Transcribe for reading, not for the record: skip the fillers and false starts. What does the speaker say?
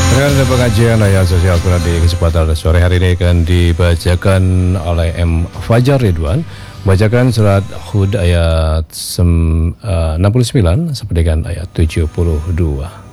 Rekan pengajian ayat sosial Quran di kesempatan sore hari ini akan dibacakan oleh M. Fajar Ridwan. Bacakan surat Hud ayat 69 sampai dengan ayat 72.